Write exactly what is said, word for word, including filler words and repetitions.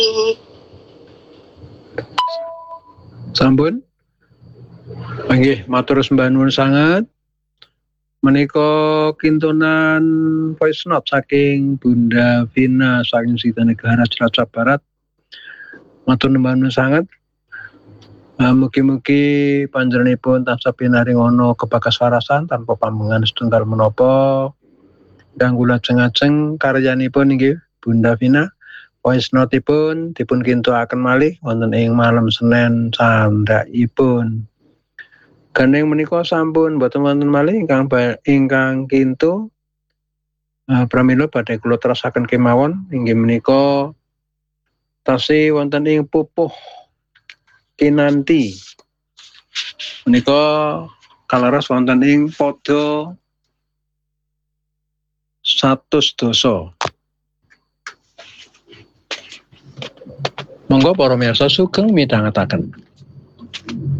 Sampun? Nggih, matur sembah nuwun sanget. Menika kintunan voice note saking Bunda Vina saking Sitanegara Cilacap Barat. Matur nuwun sanget. Uh, mugi-mugi panjenenganipun tansah pinaring ana kebakaswarasan tanpa pambengan setunggal menapa kanggo lajeng-ajeng karyanipun inggih Bunda Vina. Voice note-ipun dipun kintuaken malih wonten ing malam Senin candhaipun. Gandeng menika sampun boten wonten malih ingkang ingkang kintu uh, pramila badhe kula terusaken kemawon inggih menika tasih wonten ing pupuh kinanti menika kaleres wonten ing pada satus doso. Monggo para miyarsa sugeng midhangetaken.